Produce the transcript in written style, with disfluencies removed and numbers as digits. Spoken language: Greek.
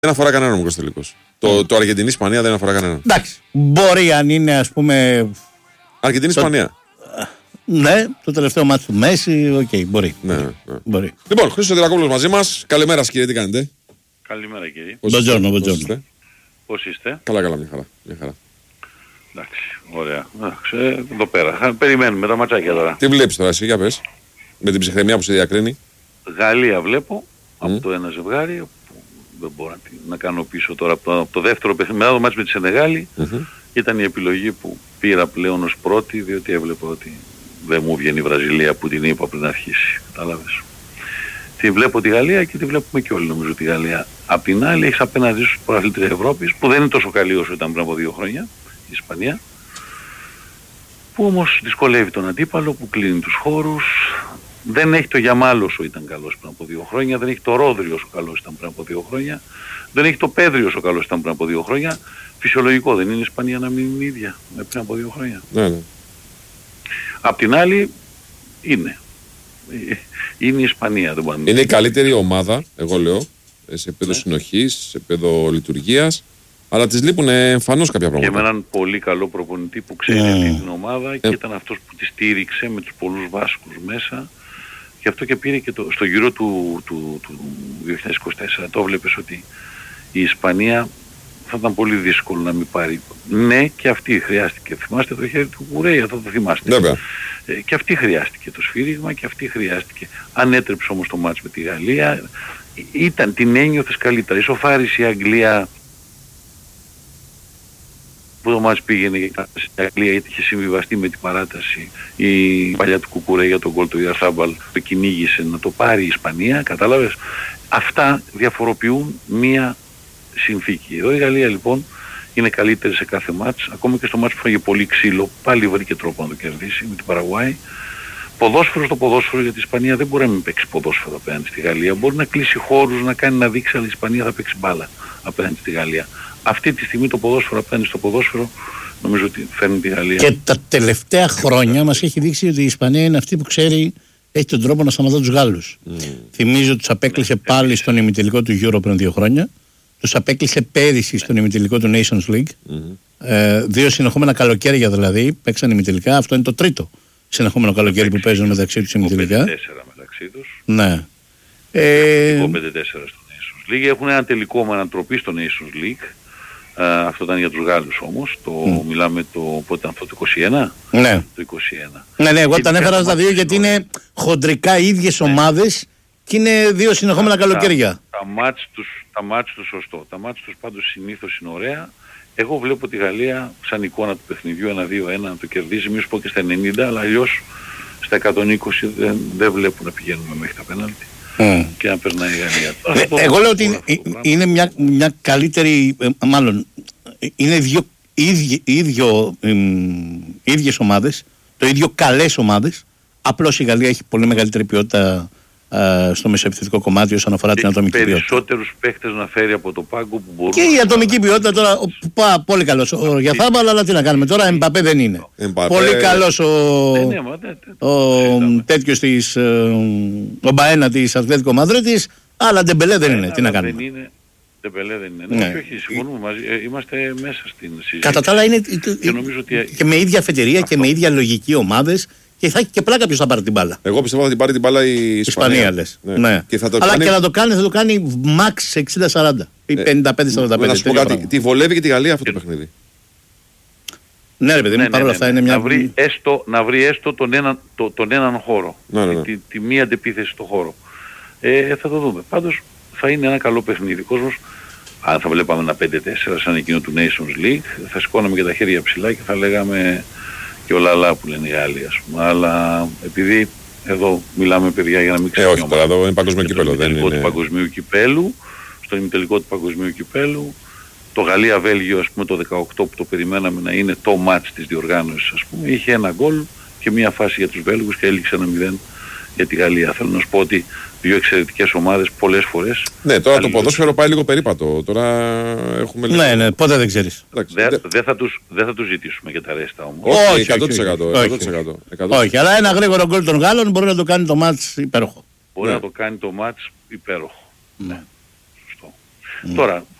Δεν αφορά κανέναν όμως τελικός. Το Αργεντινή-Ισπανία δεν αφορά κανέναν. Εντάξει. Μπορεί αν είναι, ας πούμε. Αργεντινή-Ισπανία. Ναι, το τελευταίο μάτι του Μέση, οκ, μπορεί. Ναι. Μπορεί. Λοιπόν, Χρήστος Δρακόπουλος μαζί μας. Καλημέρα, κύριε, τι κάνετε? Καλημέρα, κύριε. Μποντζόρνο. Πώς είστε? Καλά, μια χαρά. Εντάξει, ωραία. Εδώ πέρα. Περιμένουμε τα ματσάκια τώρα. Τι βλέπεις τώρα, εσύ, για πες. Με την ψυχραιμία που σε διακρίνει. Γαλλία βλέπω από το ένα ζευγάρι που δεν μπορώ να κάνω πίσω τώρα από το δεύτερο παιχνίδι. Μετά το μάτς με τη Σενεγάλη ήταν η επιλογή που πήρα πλέον ως πρώτη, διότι έβλεπα ότι δεν μου βγαίνει η Βραζιλία που την είπα πριν αρχίσει. Κατάλαβες. Τη βλέπω τη Γαλλία και τη βλέπουμε και όλοι νομίζω τη Γαλλία. Απ' την άλλη έχεις απέναντι στους πρωταθλήτριες Ευρώπης που δεν είναι τόσο καλή όσο ήταν πριν από 2 χρόνια, η Ισπανία, που όμως δυσκολεύει τον αντίπαλο, που κλείνει τους χώρους. Δεν έχει το Γιαμάλ όσο ήταν καλός πριν από 2 χρόνια, δεν έχει το Ρόδρι όσο καλός ήταν πριν από 2 χρόνια, δεν έχει το Πέδρι όσο καλός ήταν πριν από 2 χρόνια. Φυσιολογικό δεν είναι η Ισπανία να μην είναι η ίδια πριν από 2 χρόνια. Ναι. Απ' την άλλη είναι η Ισπανία. Δεν είναι η καλύτερη ομάδα, εγώ λέω, σε επίπεδο συνοχής, σε επίπεδο λειτουργίας, αλλά της λείπουν εμφανώς κάποια πράγματα. Και με έναν πολύ καλό προπονητή που ξέρει την ομάδα και ήταν αυτός που τη στήριξε με τους πολλούς Βάσκους μέσα. Γι' αυτό και πήρε και στο γύρο του 2024 το βλέπεις ότι η Ισπανία θα ήταν πολύ δύσκολο να μην πάρει. Ναι, και αυτή χρειάστηκε. Θυμάστε το χέρι του Κουρέια, θα το θυμάστε. Βέβαια. Και αυτή χρειάστηκε το σφύριγμα και αυτή χρειάστηκε. Αν έτρεψε όμως το μάτς με τη Γαλλία, την ένιωθες καλύτερα. Ισοφάρισε η Αγγλία που το μάτς πήγαινε η Αγγλία γιατί είχε συμβιβαστεί με την παράταση η παλιά του Κουκουρέ για τον γκολ του Ιαρθάμπαλ που κυνήγησε να το πάρει η Ισπανία, κατάλαβες. Αυτά διαφοροποιούν μία συνθήκη. Εδώ η Γαλλία λοιπόν είναι καλύτερη σε κάθε μάτς, ακόμα και στο μάτς που φάγε πολύ ξύλο, πάλι βρήκε τρόπο να το κερδίσει με την Παραγουάη. Ποδόσφαιρο στο ποδόσφαιρο, γιατί η Ισπανία δεν μπορεί να μην παίξει ποδόσφαιρο απέναντι στη Γαλλία. Μπορεί να κλείσει χώρους, να κάνει να δείξει, αλλά η Ισπανία θα παίξει μπάλα απέναντι στη Γαλλία. Αυτή τη στιγμή το ποδόσφαιρο απέναντι στο ποδόσφαιρο νομίζω ότι φέρνει τη Γαλλία. Και τα τελευταία χρόνια μας έχει δείξει ότι η Ισπανία είναι αυτή που ξέρει, έχει τον τρόπο να σταματά τους Γάλλους. Θυμίζω ότι τους απέκλεισε πάλι στον ημιτελικό του Euro πριν 2 χρόνια. Τους απέκλεισε πέρυσι στον ημιτελικό του Nations League. 2 συνεχόμενα καλοκαίρια δηλαδή παίξαν ημιτελικά. Αυτό είναι το τρίτο συνεχόμενο καλοκαίρι που παίζουν μεταξύ τους ημιτελικά. 5-4 μεταξύ τους. Ναι. 5-4 στο Nations League. Έχουν ένα τελικό με ανατροπή στο Nations League. Αυτό ήταν για τους Γάλλους όμως. Μιλάμε πότε ήταν αυτό, το 21? Ναι. Το 21. Ναι, εγώ τα ανέφερα στα 2 γιατί είναι χοντρικά ίδιες ομάδες και είναι 2 συνεχόμενα καλοκαίρια. Τα μάτς τους σωστό. Τα μάτς τους πάντως συνήθως είναι ωραία. Εγώ βλέπω τη Γαλλία σαν εικόνα του παιχνιδιού 1-2-1 να το κερδίζει, μη σου πω και στα 90, αλλά αλλιώς στα 120 δεν βλέπω να πηγαίνουμε μέχρι τα πέναλτι και να περνάει η Γαλλία. Εγώ λέω ότι είναι μια καλύτερη, μάλλον είναι ίδιες ομάδες, το ίδιο καλές ομάδες, απλώς η Γαλλία έχει πολύ μεγαλύτερη ποιότητα στο μεσοεπιθετικό κομμάτι όσον αφορά την ατομική ποιότητα. Περισσότερους παίχτες να φέρει από το πάγκο που μπορούν. Και η ατομική ποιότητα τώρα, πολύ καλός ο Γιαθάμπαλ, αλλά τι να κάνουμε τώρα, Εμπαπέ δεν είναι. Πολύ καλός ο τέτοιος της, ο Μπαένα της Αθλέτικο Μαδρίτης, αλλά Ντεμπελέ δεν είναι, τι να κάνουμε. Ντεμπελέ δεν είναι. Όχι, συμφωνούμε μαζί, είμαστε μέσα στην συζήτηση. Κατά τα άλλα είναι και με ίδια αφετηρία και με ίδια λογική ομάδες. Και θα έχει και πλάκα ποιος θα πάρει την μπάλα. Εγώ πιστεύω θα την πάρει την μπάλα η Ισπανία. Λες. Ναι. Και αλλά και να το κάνει, θα το κάνει max 60-40 ή 55-45. Να σου πω κάτι, τη βολεύει και τη Γαλλία αυτό το παιχνίδι. Ναι ρε παιδί μου, παρόλα αυτά είναι μια... Να βρει έστω τον έναν χώρο. Τη μία αντεπίθεση στο χώρο. Θα το δούμε. Πάντως θα είναι ένα καλό παιχνίδι. Κόσμος, αν θα βλέπαμε ένα 5-4 σαν εκείνο του Nations League, θα σηκώναμε και τα χέρια ψηλά και θα λέγαμε και ο Λαλά που λένε οι άλλοι, ας πούμε. Αλλά επειδή εδώ μιλάμε παιδιά για να μην ξεχνιόμαστε. Όχι, τώρα εδώ είναι παγκοσμίο κυπέλλου. Δεν είναι. Παγκοσμίου κυπέλλου, στο ημιτελικό του παγκοσμίου κυπέλλου, το Γαλλία-Βέλγιο, ας πούμε, το 18 που το περιμέναμε να είναι το μάτς της διοργάνωσης, ας πούμε, είχε ένα γκολ και μια φάση για τους Βέλγους και έληξε 1-0 για τη Γαλλία. Θέλω να σου πω ότι 2 εξαιρετικές ομάδες πολλές φορές. Ναι, τώρα το ποδόσφαιρο πάει λίγο περίπατο. Τώρα έχουμε λίγο... Ναι, ποτέ δεν ξέρεις. Δεν θα τους ζητήσουμε για τα ρέστα όμως. Όχι, 100%. Όχι, αλλά ένα γρήγορο γκολ των Γάλλων μπορεί να το κάνει το μάτς υπέροχο. Μπορεί να το κάνει το μάτς υπέροχο. Ναι. Σωστό. Τώρα,